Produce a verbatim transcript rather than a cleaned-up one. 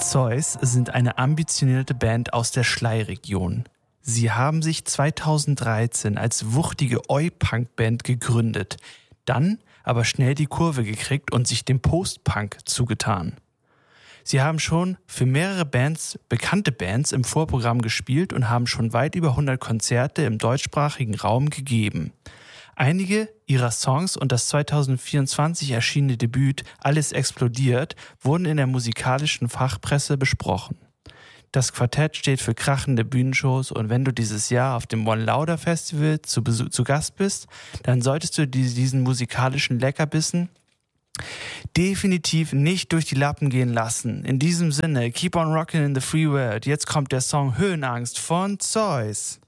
Zeus sind eine ambitionierte Band aus der Schlei-Region. Sie haben sich zweitausenddreizehn als wuchtige Oi-Punk-Band gegründet, dann aber schnell die Kurve gekriegt und sich dem Post-Punk zugetan. Sie haben schon für mehrere Bands, bekannte Bands im Vorprogramm gespielt und haben schon weit über hundert Konzerte im deutschsprachigen Raum gegeben. Einige ihrer Songs und das zweitausendvierundzwanzig erschienene Debüt Alles explodiert wurden in der musikalischen Fachpresse besprochen. Das Quartett steht für krachende Bühnenshows und wenn du dieses Jahr auf dem One Lauder Festival zu, Besuch, zu Gast bist, dann solltest du diesen musikalischen Leckerbissen definitiv nicht durch die Lappen gehen lassen. In diesem Sinne, keep on rocking in the free world. Jetzt kommt der Song Höhenangst von Zeus.